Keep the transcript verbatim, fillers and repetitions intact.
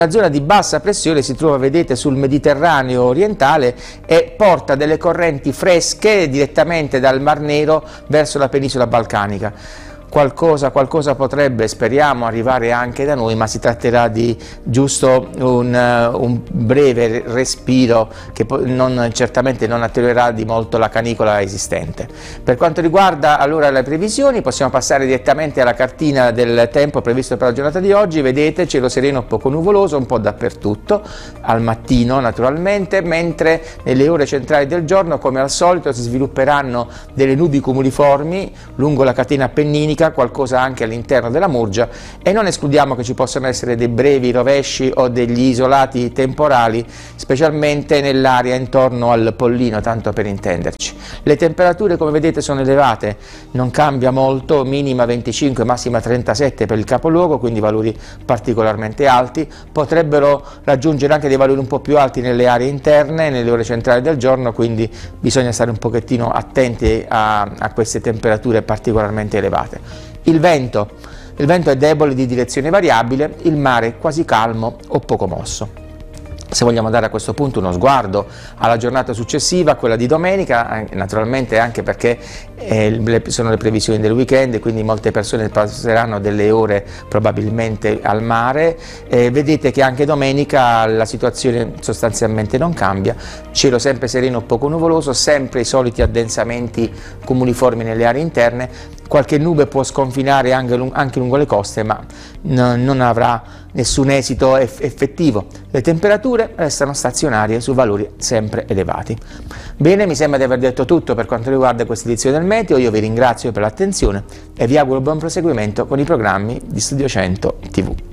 La zona di bassa pressione si trova, vedete, sul Mediterraneo orientale e porta delle correnti fresche direttamente dal Mar Nero verso la penisola balcanica. Qualcosa, qualcosa potrebbe, speriamo, arrivare anche da noi, ma si tratterà di giusto un, uh, un breve respiro che non, certamente non attenuerà di molto la canicola esistente. Per quanto riguarda allora le previsioni, possiamo passare direttamente alla cartina del tempo previsto per la giornata di oggi. Vedete, cielo sereno poco nuvoloso un po' dappertutto, al mattino naturalmente, mentre nelle ore centrali del giorno, come al solito, si svilupperanno delle nubi cumuliformi lungo la catena appenninica, qualcosa anche all'interno della Murgia, e non escludiamo che ci possano essere dei brevi rovesci o degli isolati temporali, specialmente nell'area intorno al Pollino, tanto per intenderci. Le temperature, come vedete, sono elevate, non cambia molto, minima venticinque, massima trentasette per il capoluogo, quindi valori particolarmente alti. Potrebbero raggiungere anche dei valori un po' più alti nelle aree interne, nelle ore centrali del giorno, quindi bisogna stare un pochettino attenti a, a queste temperature particolarmente elevate. Il vento, il vento è debole, di direzione variabile, il mare è quasi calmo o poco mosso. Se vogliamo dare a questo punto uno sguardo alla giornata successiva, quella di domenica, naturalmente anche perché eh, sono le previsioni del weekend, quindi molte persone passeranno delle ore probabilmente al mare, eh, vedete che anche domenica la situazione sostanzialmente non cambia, cielo sempre sereno, poco nuvoloso, sempre i soliti addensamenti cumuliformi nelle aree interne, qualche nube può sconfinare anche, anche lungo le coste, ma non avrà nessun esito effettivo. Le temperature restano stazionarie su valori sempre elevati. Bene, mi sembra di aver detto tutto per quanto riguarda questa edizione del Meteo. Io vi ringrazio per l'attenzione e vi auguro buon proseguimento con i programmi di Studio cento tivù.